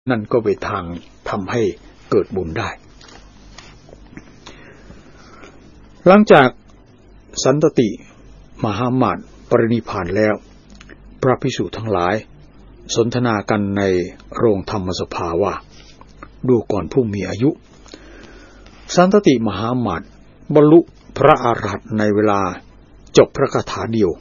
นั่นก็เป็นทางทำให้เกิดบุญได้หลังจากสันตติมหามาตรปรินิพพานแล้วพระภิกษุทั้งหลายสนทนากันในโรงธรรมสภาว่าดูก่อนผู้มีอายุสันตติมหามาตรบรรลุพระอรหันต์ในเวลาจบพระคาถาเดียว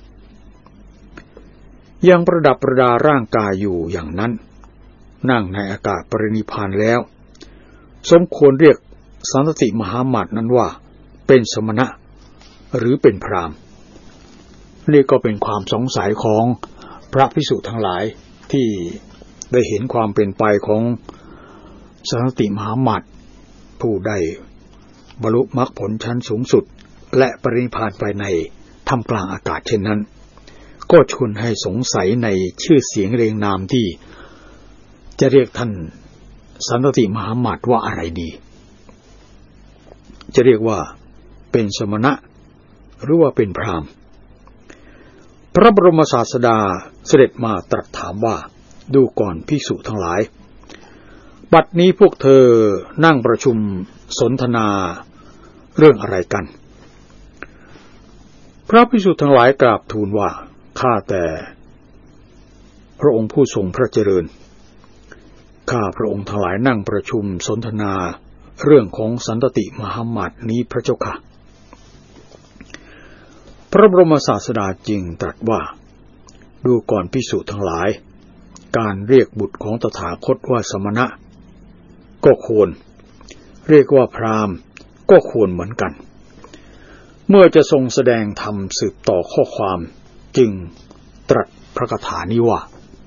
ยังประดับประดาร่างกายอยู่อย่างนั้นนั่งในอากาศปรินิพพานแล้วสมควรเรียกสันตติมหามาตรนั้นว่าเป็นสมณะหรือเป็นพราหมณ์นี่ก็เป็นความสงสัยของพระภิกษุทั้งหลายที่ได้เห็นความเป็นไปของสันตติมหามาตรผู้ได้บรรลุมรรคผลชั้นสูงสุดและปรินิพพานไปในท่ามกลางอากาศเช่นนั้นก็ชวนให้สงสัยในชื่อเสียงเรียงนามที่จะเรียกท่านสันตติมหามาตรว่าอะไรดีจะเรียกว่าเป็นสมณะหรือว่าเป็นพราหมณ์พระบรมศาสดาเสด็จมาตรัสถามว่าดูก่อนภิกษุทั้งหลายบัดนี้พวกเธอนั่งประชุมสนทนาเรื่องอะไรกันพระภิกษุทั้งหลายกราบทูลว่าข้าแต่พระองค์ผู้ทรงพระเจริญข้าพระองค์ทั้งหลายนั่งประชุมสนทนาเรื่องของสันตติมหามาตรนี้พระเจ้าค่ะพระบรมศาสดาจึงตรัสว่าดูก่อนภิกษุทั้งหลายการเรียกบุตรของตถาคตว่าสมณะก็ควรเรียกว่าพราหมณ์ก็ควรเหมือนกันเมื่อจะทรงแสดงธรรมสืบต่อข้อความจึงตรัสพระคาถานี้ว่า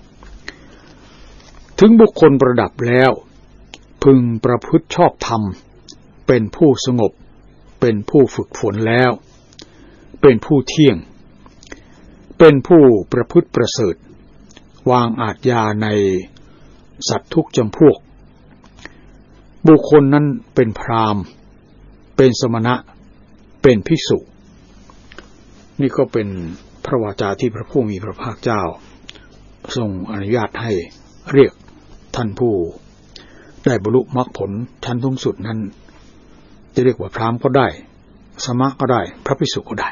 ถึงบุคคลประดับแล้วพึงประพฤติชอบธรรมเป็นผู้สงบเป็นผู้ฝึกฝนแล้วเป็นผู้เที่ยงเป็นผู้ประพฤติประเสริฐวางอาทยาในสัตว์ทุกจำพวกบุคคลนั้นเป็นพราหมณ์เป็นสมณะเป็นภิกษุนี่ก็เป็นพระวาจาที่พระผู้มีพระภาคเจ้าทรงอนุญาตให้เรียกท่านผู้ได้บรรลุมรรคผลชั้นสูงสุดนั้นจะเรียกว่าพราหมณ์ก็ได้สมณะก็ได้พระภิกษุก็ได้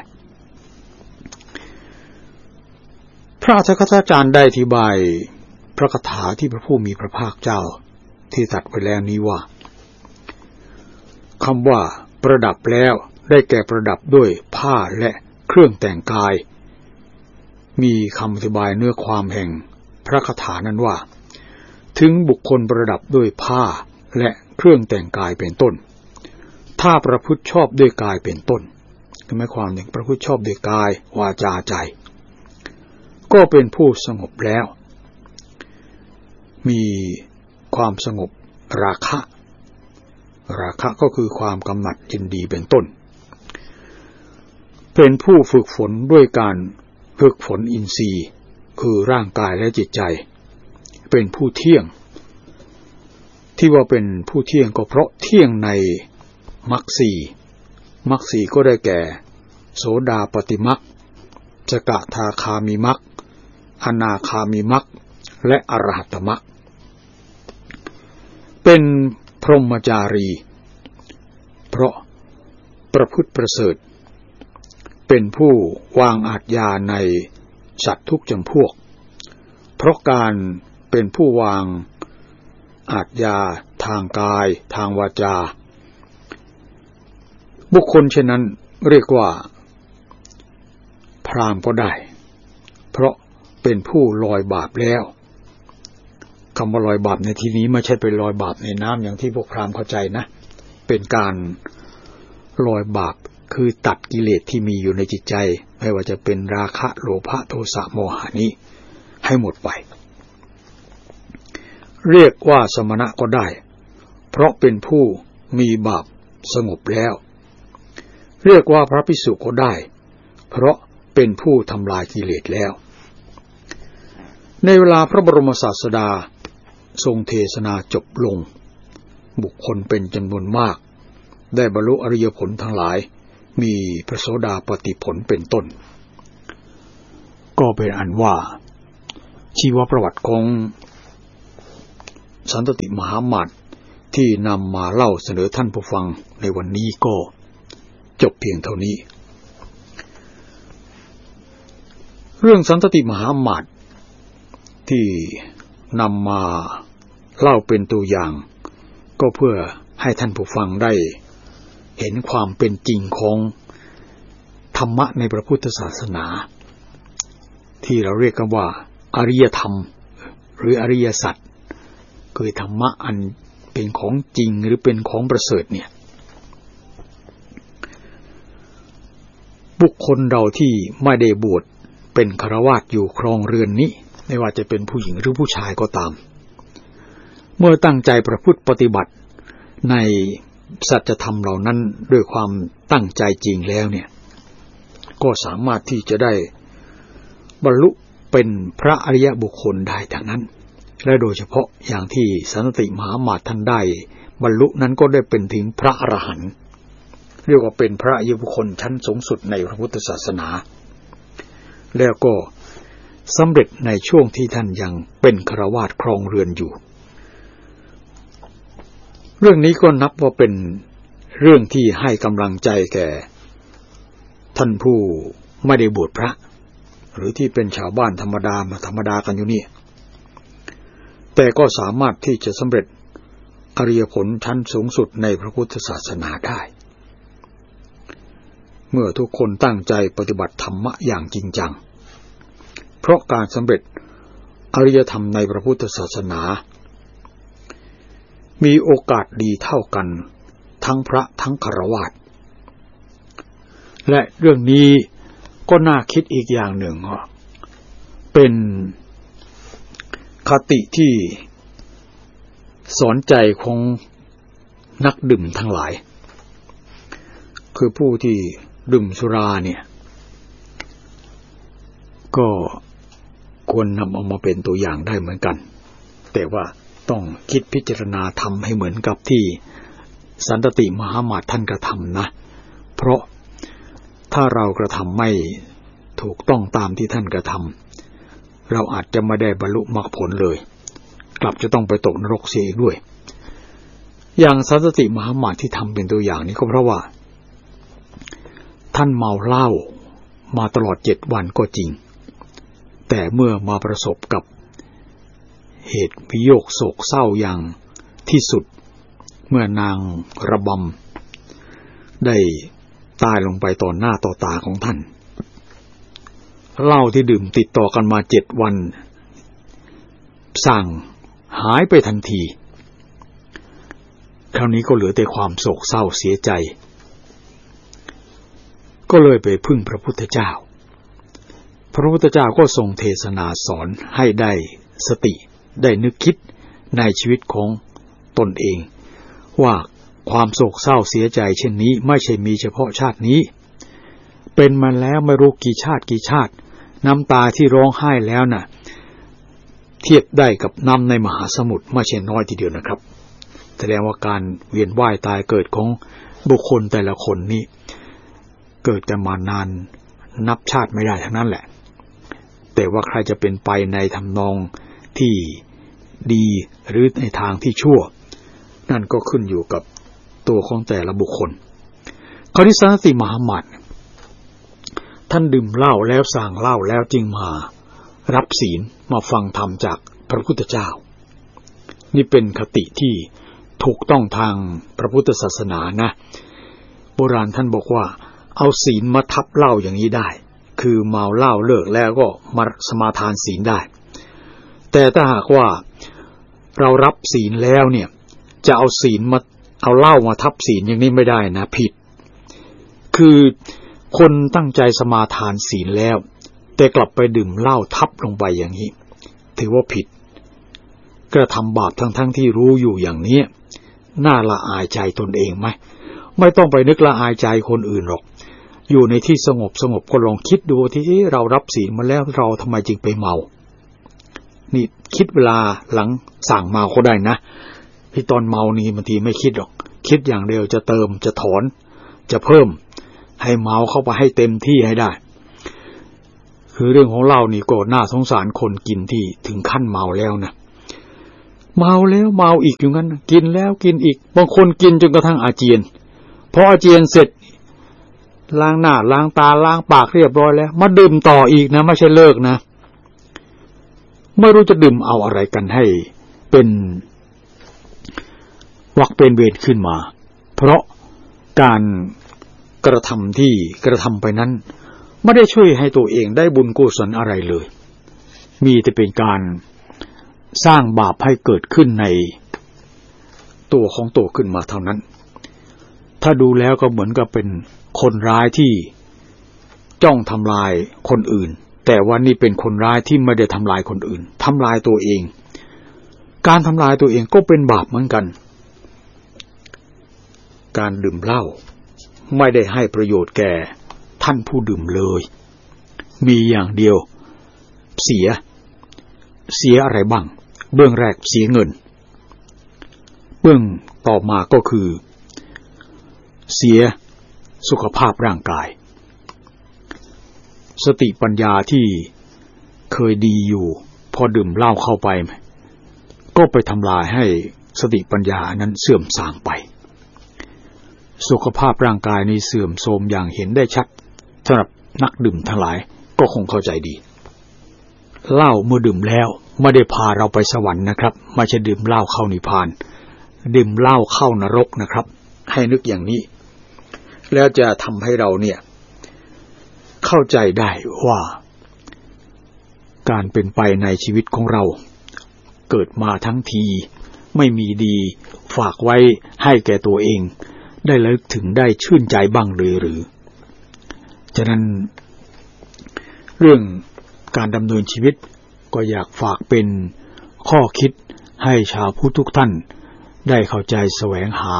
พระอัฏฐกถาจารย์ได้อธิบายพระคาถาที่พระผู้มีพระภาคเจ้าที่ตรัสไว้แล้วนี้ว่าคำว่าประดับแล้วได้แก่ประดับด้วยผ้าและเครื่องแต่งกายมีคำอธิบายเนื้อความแห่งพระคาถานั้นว่าถึงบุคคลประดับด้วยผ้าและเครื่องแต่งกายเป็นต้นถ้าประพฤติชอบด้วยกายเป็นต้นหมายความถึงประพฤติชอบด้วยกายวาจาใจก็เป็นผู้สงบแล้วมีความสงบราคะก็คือความกำหนัดยินดีเป็นต้นเป็นผู้ฝึกฝนด้วยการฝึกฝนอินทรีย์คือร่างกายและจิตใจเป็นผู้เที่ยงที่ว่าเป็นผู้เที่ยงก็เพราะเที่ยงในมรรคสี่ก็ได้แก่โสดาปัตติมรรคสกทาคามิมรรคอนาคามิมรรคและอรหัตตมรรคเป็นพรหมจารีเพราะประพฤติประเสริฐเป็นผู้วางอาทยาในสัตว์ทุกจำพวกเพราะการเป็นผู้วางอาทยาทางกายทางวาจาบุคคลเช่นนั้นเรียกว่าพราหมณ์ก็ได้เพราะเป็นผู้ลอยบาปแล้วคำว่าลอยบาปในที่นี้ไม่ใช่ไปลอยบาปในน้ำอย่างที่พวกพราหมณ์เข้าใจนะเป็นการลอยบาปคือตัดกิเลสที่มีอยู่ในจิตใจไม่ว่าจะเป็นราคะโลภะโทสะโมหะนี้ให้หมดไปเรียกว่าสมณะก็ได้เพราะเป็นผู้มีบาปสงบแล้วเรียกว่าพระภิกษุก็ได้เพราะเป็นผู้ทำลายกิเลสแล้วในเวลาพระบรมศาสดาทรงเทศนาจบลงบุคคลเป็นจำนวนมากได้บรรลุอริยผลทั้งหลายมีพระโสดาปัตติผลเป็นต้นก็เป็นอันว่าชีวประวัติของสันตติมหามาตย์ที่นำมาเล่าเสนอท่านผู้ฟังในวันนี้ก็จบเพียงเท่านี้เรื่องสันตติมหามาตย์ที่นำมาเล่าเป็นตัวอย่างก็เพื่อให้ท่านผู้ฟังได้เห็นความเป็นจริงของธรรมะในพระพุทธศาสนาที่เราเรียกกันว่าอริยธรรมหรืออริยสัจคือธรรมะอันเป็นของจริงหรือเป็นของประเสริฐเนี่ยบุคคลเราที่ไม่ได้บวชเป็นฆราวาสอยู่ครองเรือนนี้ไม่ว่าจะเป็นผู้หญิงหรือผู้ชายก็ตามเมื่อตั้งใจประพฤติปฏิบัติในสัจธรรมเหล่านั้นด้วยความตั้งใจจริงแล้วเนี่ยก็สามารถที่จะได้บรรลุเป็นพระอริยบุคคลได้ทั้งนั้นและโดยเฉพาะอย่างที่สันตติมหามาตย์ท่านได้บรรลุนั้นก็ได้เป็นถึงพระอรหันต์เรียกว่าเป็นพระอริยบุคคลชั้นสูงสุดในพระพุทธศาสนาแล้วก็สำเร็จในช่วงที่ท่านยังเป็นฆราวาสครองเรือนอยู่เรื่องนี้ก็นับว่าเป็นเรื่องที่ให้กำลังใจแก่ท่านผู้ไม่ได้บวชพระหรือที่เป็นชาวบ้านธรรมดากันอยู่นี่แต่ก็สามารถที่จะสำเร็จอริยผลชั้นสูงสุดในพระพุทธศาสนาได้เมื่อทุกคนตั้งใจปฏิบัติธรรมะอย่างจริงจังเพราะการสำเร็จอริยธรรมในพระพุทธศาสนามีโอกาสดีเท่ากันทั้งพระทั้งฆราวาสและเรื่องนี้ก็น่าคิดอีกอย่างหนึ่งเป็นคติที่สอนใจของนักดื่มทั้งหลายคือผู้ที่ดื่มสุราเนี่ยก็ควรนำเอามาเป็นตัวอย่างได้เหมือนกันแต่ว่าต้องคิดพิจารณาทำให้เหมือนกับที่สันตติมหามาตย์ท่านกระทำนะเพราะถ้าเรากระทำไม่ถูกต้องตามที่ท่านกระทำเราอาจจะไม่ได้บรรลุมรรคผลเลยกลับจะต้องไปตกนรกเสียอีกด้วยอย่างสันตติมหามาตย์ที่ทำเป็นตัวอย่างนี้ก็เพราะว่าท่านเมาเหล้ามาตลอด7 วันก็จริงแต่เมื่อมาประสบกับเหตุวิโยคโศกเศร้าอย่างที่สุดเมื่อนางระบำได้ตายลงไปต่อหน้าต่อตาของท่านเหล้าที่ดื่มติดต่อกันมา7 วันสั่งหายไปทันทีคราวนี้ก็เหลือแต่ความโศกเศร้าเสียใจก็เลยไปพึ่งพระพุทธเจ้าพระพุทธเจ้าก็ทรงเทศนาสอนให้ได้สติได้นึกคิดในชีวิตของตนเองว่าความโศกเศร้าเสียใจเช่นนี้ไม่ใช่มีเฉพาะชาตินี้เป็นมาแล้วไม่รู้กี่ชาติน้ำตาที่ร้องไห้แล้วน่ะเทียบได้กับน้ำในมหาสมุทรไม่ใช่น้อยทีเดียวนะครับแสดงว่าการเวียนว่ายตายเกิดของบุคคลแต่ละคนนี้เกิดกันมานานนับชาติไม่ได้ทั้งนั้นแหละแต่ว่าใครจะเป็นไปในทำนองที่ดีหรือในทางที่ชั่วนั่นก็ขึ้นอยู่กับตัวของแต่ละบุคคลคราวนี้สันตติมหามาตย์ท่านดื่มเหล้าแล้วสั่งเหล้าแล้วจึงมารับศีลมาฟังธรรมจากพระพุทธเจ้านี่เป็นคติที่ถูกต้องทางพระพุทธศาสนานะโบราณท่านบอกว่าเอาศีลมาทับเหล้าอย่างนี้ได้คือเมาเหล้าเลิกแล้วก็มาสมาทานศีลได้แต่ถ้าหากว่าเรารับศีลแล้วเนี่ยจะเอาศีลมาเอาเหล้ามาทับศีลอย่างนี้ไม่ได้นะผิดคือคนตั้งใจสมาทานศีลแล้วแต่กลับไปดื่มเหล้าทับลงไปอย่างนี้ถือว่าผิดกระทำบาปทั้งที่รู้อยู่อย่างนี้น่าละอายใจตนเองไหมไม่ต้องไปนึกละอายใจคนอื่นหรอกอยู่ในที่สงบก็ลองคิดดูที่เรารับศีลมาแล้วเราทำไมจึงไปเมานี่คิดเวลาหลังสั่งเมาก็ได้นะที่ตอนเมานี่บางทีไม่คิดหรอกคิดอย่างเดียวจะเติมจะถอนจะเพิ่มให้เมาเข้าไปให้เต็มที่ให้ได้คือเรื่องของเหล้านี่ก็น่าสงสารคนกินที่ถึงขั้นเมาแล้วนะเมาแล้วเมาอีกอยู่งั้นกินแล้วกินอีกบางคนกินจนกระทั่งอาเจียนพออาเจียนเสร็จล้างหน้าล้างตาล้างปากเรียบร้อยแล้วมาดื่มต่ออีกนะไม่ใช่เลิกนะไม่รู้จะดื่มเอาอะไรกันให้เป็นวรรคเป็นเวรขึ้นมาเพราะการกระทำที่กระทำไปนั้นไม่ได้ช่วยให้ตัวเองได้บุญกุศลอะไรเลยมีแต่เป็นการสร้างบาปให้เกิดขึ้นในตัวของตัวขึ้นมาเท่านั้นถ้าดูแล้วก็เหมือนกับเป็นคนร้ายที่จ้องทำลายคนอื่นแต่ว่านี่เป็นคนร้ายที่ไม่ได้ทำลายคนอื่นทำลายตัวเองการทำลายตัวเองก็เป็นบาปเหมือนกันการดื่มเหล้าไม่ได้ให้ประโยชน์แก่ท่านผู้ดื่มเลยมีอย่างเดียวเสียอะไรบ้างเบื้องแรกเสียเงินเบื้องต่อมาก็คือเสียสุขภาพร่างกายสติปัญญาที่เคยดีอยู่พอดื่มเหล้าเข้าไปก็ไปทำลายให้สติปัญญานั้นเสื่อมทรามไปสุขภาพร่างกายนี้เสื่อมโทรมอย่างเห็นได้ชัดสำหรับนักดื่มทั้งหลายก็คงเข้าใจดีเหล้าเมื่อดื่มแล้วไม่ได้พาเราไปสวรรค์นะครับไม่ใช่ดื่มเหล้าเข้านิพพานดื่มเหล้าเข้านรกนะครับให้นึกอย่างนี้แล้วจะทำให้เราเนี่ยเข้าใจได้ว่าการเป็นไปในชีวิตของเราเกิดมาทั้งทีไม่มีดีฝากไว้ให้แก่ตัวเองได้ระลึกถึงได้ชื่นใจบ้างเลยหรือฉะนั้นเรื่องการดำเนินชีวิตก็อยากฝากเป็นข้อคิดให้ชาวพุทธทุกท่านได้เข้าใจแสวงหา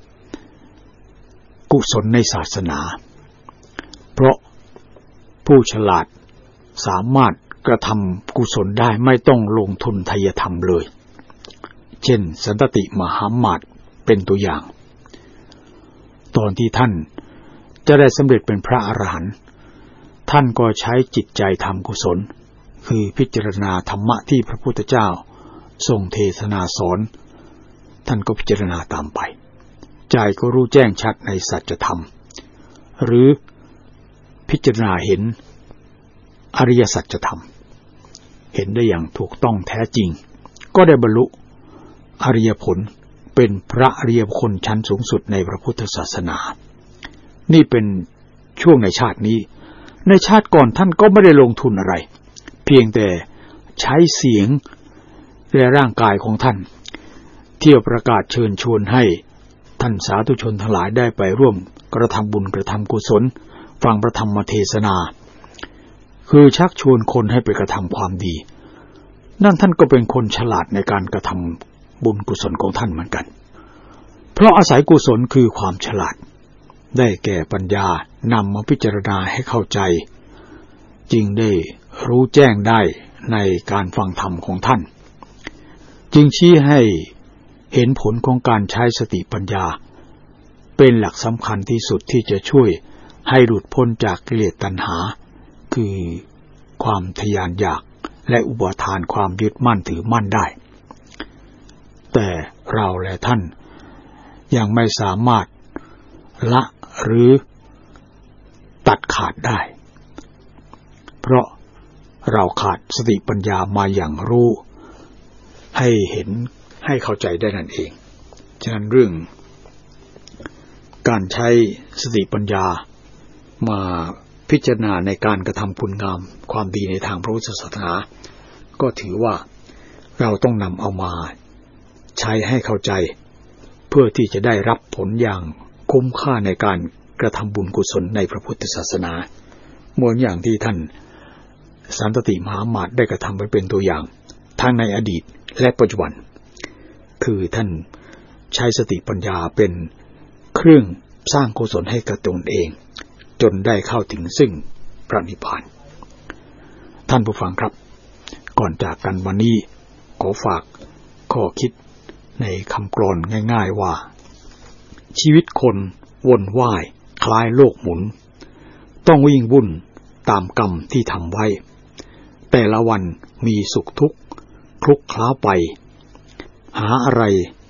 กุศลในศาสนาเพราะผู้ฉลาดสามารถกระทำกุศลได้ไม่ต้องลงทุนไทยธรรมเลยเช่นสันตติมหามาตย์เป็นตัวอย่างตอนที่ท่านจะได้สำเร็จเป็นพระอรหันต์ท่านก็ใช้จิตใจทำกุศลคือพิจารณาธรรมะที่พระพุทธเจ้าทรงเทศนาสอนท่านก็พิจารณาตามไปใจก็รู้แจ้งชัดในสัจธรรมหรือพิจารณาเห็นอริยสัจธรรมเห็นได้อย่างถูกต้องแท้จริงก็ได้บรรลุอริยผลเป็นพระอริยบุคคลชั้นสูงสุดในพระพุทธศาสนานี่เป็นช่วงในชาตินี้ในชาติก่อนท่านก็ไม่ได้ลงทุนอะไรเพียงแต่ใช้เสียงและร่างกายของท่านเที่ยวประกาศเชิญชวนให้ท่านสาธุชนทั้งหลายได้ไปร่วมกระทำบุญกระทำกุศลฟังพระธรรมเทศนาคือชักชวนคนให้ไปกระทำความดีนั่นท่านก็เป็นคนฉลาดในการกระทำบุญกุศลของท่านเหมือนกันเพราะอาศัยกุศลคือความฉลาดได้แก่ปัญญานำมาพิจารณาให้เข้าใจจึงได้รู้แจ้งได้ในการฟังธรรมของท่านจึงชี้ให้เห็นผลของการใช้สติปัญญาเป็นหลักสำคัญที่สุดที่จะช่วยให้หลุดพ้นจากกิเลสตัณหาคือความทะยานอยากและอุปทานความยึดมั่นถือมั่นได้แต่เราและท่านยังไม่สามารถละหรือตัดขาดได้เพราะเราขาดสติปัญญามาอย่างรู้ให้เห็นให้เข้าใจได้นั่นเองฉะนั้นเรื่องการใช้สติปัญญามาพิจารณาในการกระทำคุณงามความดีในทางพระพุทธศาสนาก็ถือว่าเราต้องนำเอามาใช้ให้เข้าใจเพื่อที่จะได้รับผลอย่างคุ้มค่าในการกระทำบุญกุศลในพระพุทธศาสนาเหมือนอย่างที่ท่านสันตติมหามาตย์ได้กระทำไว้เป็นตัวอย่างทั้งในอดีตและปัจจุบันคือท่านใช้สติปัญญาเป็นเครื่องสร้างกุศลให้กับตนเองจนได้เข้าถึงซึ่งพระนิพพานท่านผู้ฟังครับก่อนจากกันวันนี้ขอฝากข้อคิดในคำกลอนง่ายๆว่าชีวิตคนวนว่ายคล้ายโลกหมุนต้องวิ่งวุ่นตามกรรมที่ทำไว้แต่ละวันมีสุขทุกข์คลุกคล้าไปหาอะไร